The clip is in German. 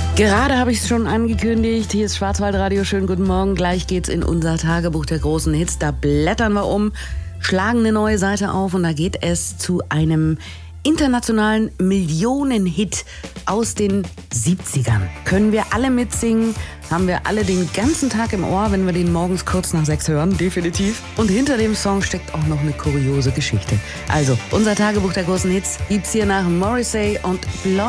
Gerade habe ich es schon angekündigt. Hier ist Schwarzwaldradio. Schönen guten Morgen. Gleich geht's in unser Tagebuch der großen Hits. Da blättern wir um, schlagen eine neue Seite auf und da geht es zu einem internationalen Millionenhit aus den 70ern. Können wir alle mitsingen, haben wir alle den ganzen Tag im Ohr, wenn wir den morgens kurz nach 6 hören, definitiv. Und hinter dem Song steckt auch noch eine kuriose Geschichte. Also, unser Tagebuch der großen Hits gibt's hier nach Morrissey und Blonde